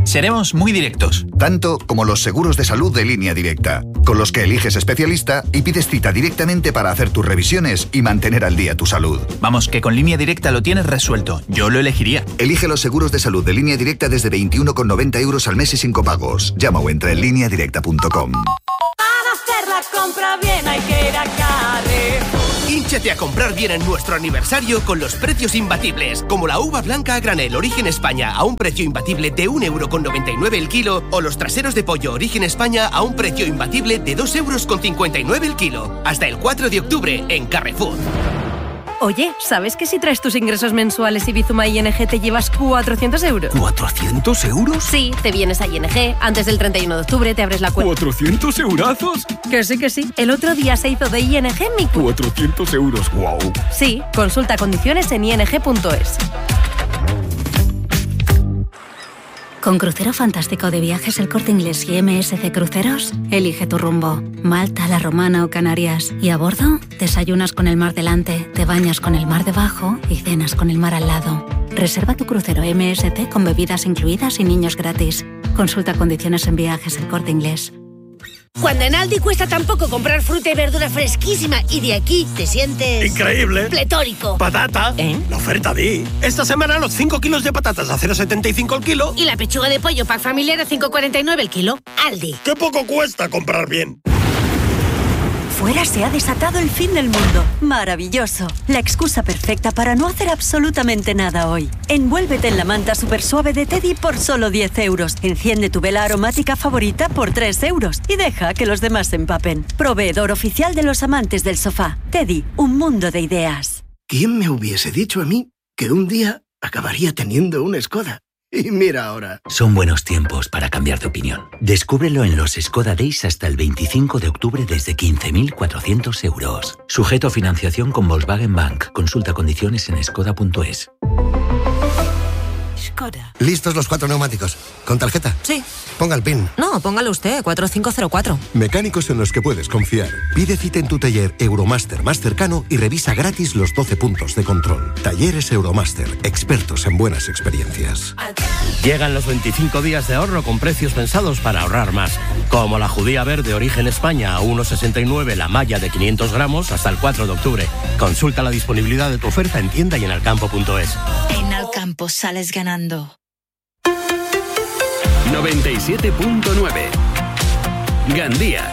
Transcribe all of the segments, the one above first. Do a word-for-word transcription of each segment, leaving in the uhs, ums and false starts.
Seremos muy directos. Tanto como los seguros de salud de Línea Directa, con los que eliges especialista y pides cita directamente para hacer tus revisiones y mantener al día tu salud. Vamos, que con Línea Directa lo tienes resuelto. Yo lo elegiría. Elige los seguros de salud de Línea Directa desde veintiuno con noventa euros al mes y sin copagos. Llama o entra en línea directa punto com. Para hacer la compra bien hay que ir a Carrefour. Hínchate a comprar bien en nuestro aniversario con los precios imbatibles, como la uva blanca a granel Origen España a un precio imbatible de un euro con noventa y nueve el kilo, o los traseros de pollo Origen España a un precio imbatible de dos euros con cincuenta y nueve el kilo. Hasta el cuatro de octubre en Carrefour. Oye, ¿sabes que si traes tus ingresos mensuales y Bizuma I N G te llevas cuatrocientos euros? ¿cuatrocientos euros? Sí, te vienes a I N G, antes del treinta y uno de octubre te abres la cuenta. ¿cuatrocientos eurazos? Que sí, que sí. El otro día se hizo de I N G mi cuenta. cuatrocientos euros, wow. Sí, consulta condiciones en i n g punto es. Con Crucero Fantástico de Viajes El Corte Inglés y M S C Cruceros, elige tu rumbo. Malta, La Romana o Canarias. Y a bordo, desayunas con el mar delante, te bañas con el mar debajo y cenas con el mar al lado. Reserva tu crucero M S C con bebidas incluidas y niños gratis. Consulta condiciones en Viajes El Corte Inglés. Cuando en Aldi cuesta tan poco comprar fruta y verdura fresquísima y de aquí te sientes... ¡increíble! ¡Pletórico! ¡Patata! ¿Eh? La oferta di. Esta semana los cinco kilos de patatas a cero coma setenta y cinco el kilo. Y la pechuga de pollo pack familiar a cinco coma cuarenta y nueve el kilo. Aldi. ¡Qué poco cuesta comprar bien! Fuera se ha desatado el fin del mundo. ¡Maravilloso! La excusa perfecta para no hacer absolutamente nada hoy. Envuélvete en la manta super suave de Teddy por solo diez euros. Enciende tu vela aromática favorita por tres euros. Y deja que los demás se empapen. Proveedor oficial de los amantes del sofá. Teddy, un mundo de ideas. ¿Quién me hubiese dicho a mí que un día acabaría teniendo una Skoda? Y mira ahora. Son buenos tiempos para cambiar de opinión. Descúbrelo en los Skoda Days hasta el veinticinco de octubre desde quince mil cuatrocientos euros. Sujeto a financiación con Volkswagen Bank. Consulta condiciones en skoda punto es. ¿Listos los cuatro neumáticos? ¿Con tarjeta? Sí. Ponga el PIN. No, póngalo usted, cuatro cinco cero cuatro. Mecánicos en los que puedes confiar. Pide cita en tu taller Euromaster más cercano y revisa gratis los doce puntos de control. Talleres Euromaster, expertos en buenas experiencias. Llegan los veinticinco días de ahorro con precios pensados para ahorrar más. Como la judía verde Origen España a uno coma sesenta y nueve la malla de quinientos gramos hasta el cuatro de octubre. Consulta la disponibilidad de tu oferta en tienda y en alcampo punto es. En Alcampo sales ganando. noventa y siete punto nueve Gandía.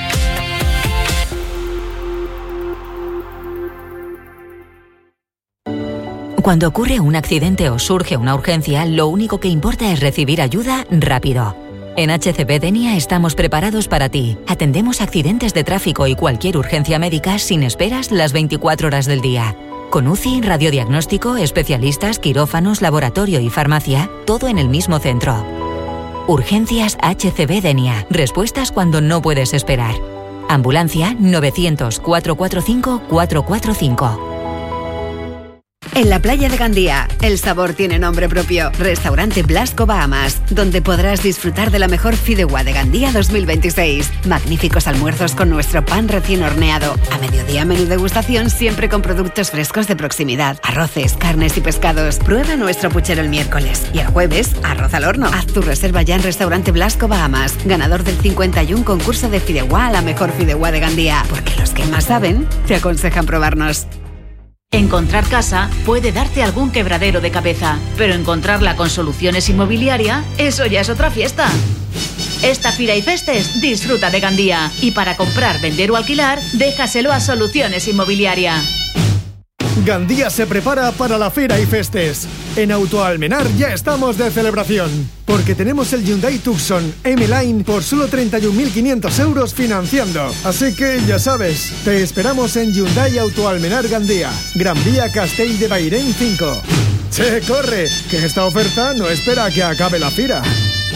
Cuando ocurre un accidente o surge una urgencia, lo único que importa es recibir ayuda rápido. En H C B Denia estamos preparados para ti. Atendemos accidentes de tráfico y cualquier urgencia médica sin esperas las veinticuatro horas del día. Con U C I, radiodiagnóstico, especialistas, quirófanos, laboratorio y farmacia, todo en el mismo centro. Urgencias H C B Denia. Respuestas cuando no puedes esperar. Ambulancia novecientos, cuatrocientos cuarenta y cinco, cuatrocientos cuarenta y cinco. En la playa de Gandía, el sabor tiene nombre propio. Restaurante Blasco Bahamas, donde podrás disfrutar de la mejor fideuá de Gandía dos mil veintiséis. Magníficos almuerzos con nuestro pan recién horneado. A mediodía, menú degustación siempre con productos frescos de proximidad. Arroces, carnes y pescados. Prueba nuestro puchero el miércoles. Y el jueves, arroz al horno. Haz tu reserva ya en Restaurante Blasco Bahamas, ganador del cincuenta y uno concurso de fideuá a la mejor fideuá de Gandía. Porque los que más saben, te aconsejan probarnos. Encontrar casa puede darte algún quebradero de cabeza, pero encontrarla con Soluciones Inmobiliaria, eso ya es otra fiesta. Esta Fira y Festes disfruta de Gandía. Y para comprar, vender o alquilar, déjaselo a Soluciones Inmobiliaria. Gandía se prepara para la Fira y Festes. En Autoalmenar ya estamos de celebración, porque tenemos el Hyundai Tucson M-Line por solo treinta y un mil quinientos euros financiando. Así que ya sabes, te esperamos en Hyundai Autoalmenar Gandía, Gran Vía Castell de Bairén cinco. ¡Che, corre! Que esta oferta no espera a que acabe la fira.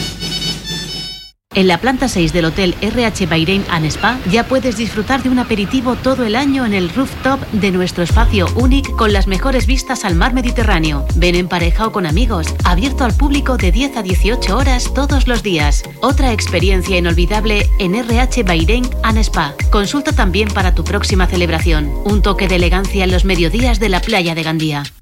En la planta seis del Hotel R H Bairén and Spa ya puedes disfrutar de un aperitivo todo el año en el rooftop de nuestro espacio único con las mejores vistas al mar Mediterráneo. Ven en pareja o con amigos, abierto al público de diez a dieciocho horas todos los días. Otra experiencia inolvidable en R H Bairén and Spa. Consulta también para tu próxima celebración. Un toque de elegancia en los mediodías de la playa de Gandía.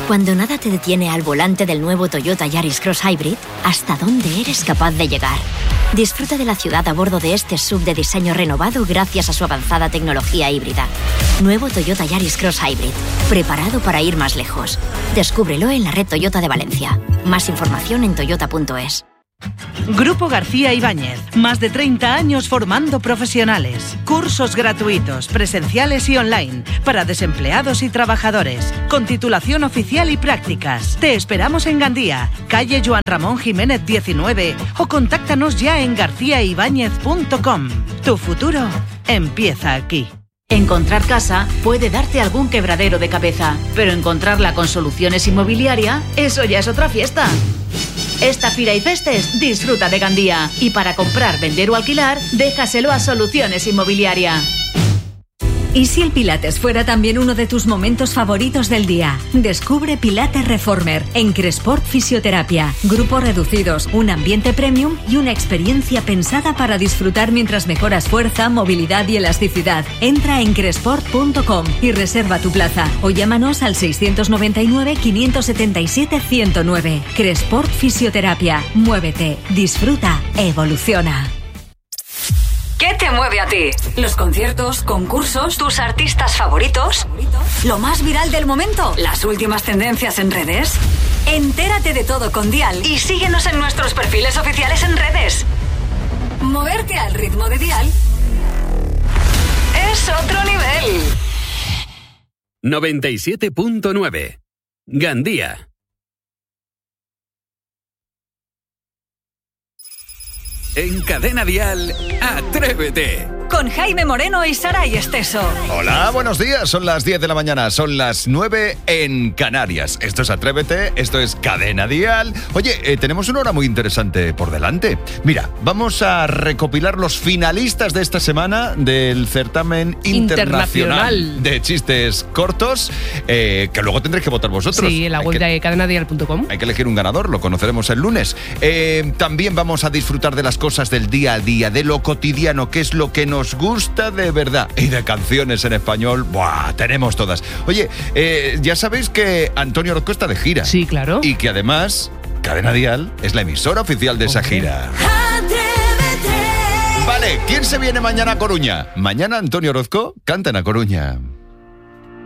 Cuando nada te detiene al volante del nuevo Toyota Yaris Cross Hybrid, ¿hasta dónde eres capaz de llegar? Disfruta de la ciudad a bordo de este S U V de diseño renovado gracias a su avanzada tecnología híbrida. Nuevo Toyota Yaris Cross Hybrid, preparado para ir más lejos. Descúbrelo en la red Toyota de Valencia. Más información en toyota punto es. Grupo García Ibáñez, más de treinta años formando profesionales. Cursos gratuitos, presenciales y online, para desempleados y trabajadores, con titulación oficial y prácticas. Te esperamos en Gandía, calle Joan Ramón Jiménez diecinueve, o contáctanos ya en garcía ibáñez punto com. Tu futuro empieza aquí. Encontrar casa puede darte algún quebradero de cabeza, pero encontrarla con Soluciones Inmobiliaria, eso ya es otra fiesta. Esta Fira y Festes disfruta de Gandía, y para comprar, vender o alquilar, déjaselo a Soluciones Inmobiliaria. ¿Y si el Pilates fuera también uno de tus momentos favoritos del día? Descubre Pilates Reformer en Cresport Fisioterapia. Grupos reducidos, un ambiente premium y una experiencia pensada para disfrutar mientras mejoras fuerza, movilidad y elasticidad. Entra en cresport punto com y reserva tu plaza, o llámanos al seiscientos noventa y nueve, quinientos setenta y siete, ciento nueve. Cresport Fisioterapia. Muévete, disfruta, evoluciona. ¿Qué te mueve a ti? ¿Los conciertos, concursos, tus artistas favoritos? ¿Lo más viral del momento? ¿Las últimas tendencias en redes? Entérate de todo con Dial y síguenos en nuestros perfiles oficiales en redes. Moverte al ritmo de Dial es otro nivel. noventa y siete punto nueve. Gandía. En Cadena Dial, Atrévete. Con Jaime Moreno y Saray Esteso. Hola, buenos días. Son las diez de la mañana, son las nueve en Canarias. Esto es Atrévete, esto es Cadena Dial. Oye, eh, tenemos una hora muy interesante por delante. Mira, vamos a recopilar los finalistas de esta semana del certamen internacional, internacional. de chistes cortos, eh, que luego tendréis que votar vosotros. Sí, en la web de cadena dial punto com. Hay que elegir un ganador, lo conoceremos el lunes. Eh, también vamos a disfrutar de las cosas del día a día, de lo cotidiano, que es lo que nos gusta de verdad, y de canciones en español. ¡Buah! Tenemos todas. Oye, eh, ya sabéis que Antonio Orozco está de gira. Sí, claro. Y que además Cadena Dial es la emisora oficial de esa okay. gira. Vale, ¿quién se viene mañana a Coruña? Mañana Antonio Orozco canta en A Coruña.